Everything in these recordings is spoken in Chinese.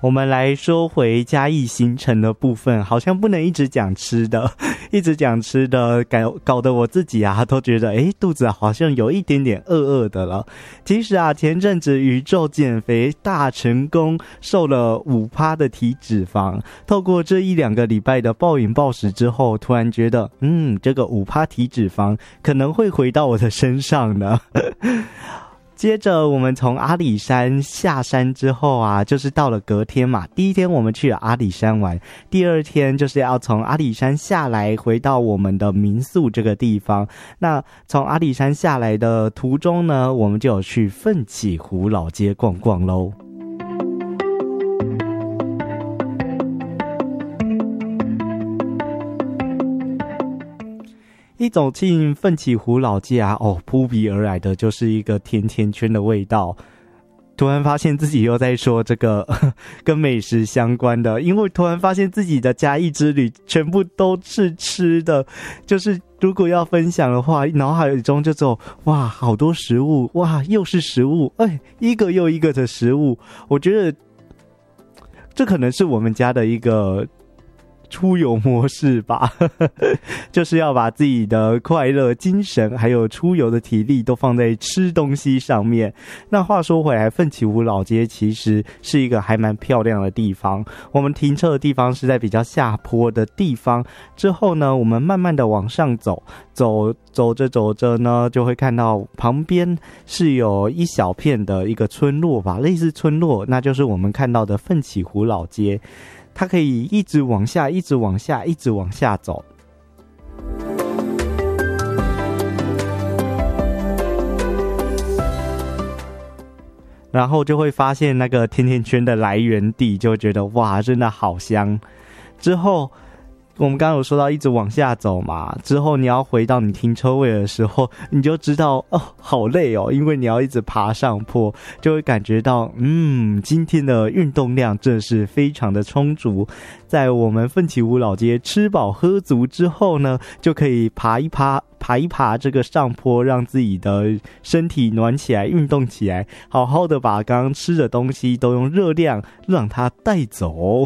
我们来说回嘉义行程的部分，好像不能一直讲吃的，一直讲吃的，搞得我自己啊都觉得肚子好像有一点点饿的了。其实啊，前阵子宇宙减肥大成功，瘦了5%的体脂肪。透过这1-2个礼拜的暴饮暴食之后，突然觉得这个5%体脂肪可能会回到我的身上呢。接着我们从阿里山下山之后啊，就是到了隔天嘛。第一天我们去了阿里山玩，第二天就是要从阿里山下来回到我们的民宿这个地方。那从阿里山下来的途中呢，我们就有去奋起湖老街逛逛咯。一走进奋起湖老街啊，扑鼻而来的就是一个甜甜圈的味道。突然发现自己又在说这个跟美食相关的，因为突然发现自己的嘉义之旅全部都是吃的，就是如果要分享的话，脑海中就走哇好多食物，哇又是食物，一个又一个的食物。我觉得这可能是我们家的一个出游模式吧，就是要把自己的快乐、精神还有出游的体力都放在吃东西上面。那话说回来，奋起湖老街其实是一个还蛮漂亮的地方。我们停车的地方是在比较下坡的地方，之后呢，我们慢慢的往上走着呢，就会看到旁边是有一小片的一个村落吧，类似村落，那就是我们看到的奋起湖老街。它可以一直往下，一直往下，一直往下走。然后就会发现那个甜甜圈的来源地，就觉得哇，真的好香。之后我们刚刚有说到一直往下走嘛，之后你要回到你停车位的时候，你就知道好累因为你要一直爬上坡，就会感觉到今天的运动量真的是非常的充足。在我们奋起湖老街吃饱喝足之后呢，就可以爬一爬这个上坡，让自己的身体暖起来，运动起来，好好的把刚刚吃的东西都用热量让它带走。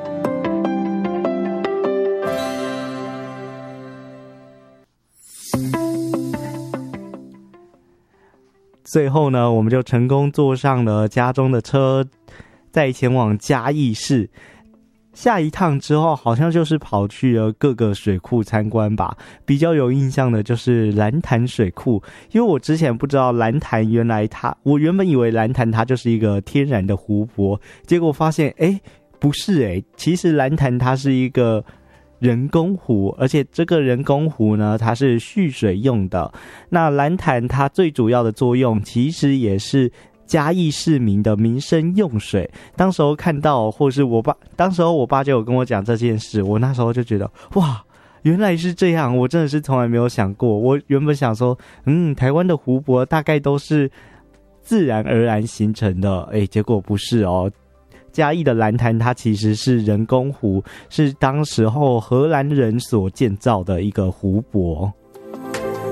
最后呢，我们就成功坐上了家中的车，再前往嘉义市。下一趟之后，好像就是跑去了各个水库参观吧。比较有印象的就是蓝潭水库，因为我之前不知道蓝潭，我原本以为蓝潭它就是一个天然的湖泊，结果发现不是其实蓝潭它是一个人工湖，而且这个人工湖呢，它是蓄水用的。那蓝潭它最主要的作用，其实也是嘉义市民的民生用水。当时候看到，或是当时候我爸就有跟我讲这件事，我那时候就觉得哇，原来是这样，我真的是从来没有想过。我原本想说，台湾的湖泊大概都是自然而然形成的，结果不是嘉义的蓝潭它其实是人工湖，是当时候荷兰人所建造的一个湖泊。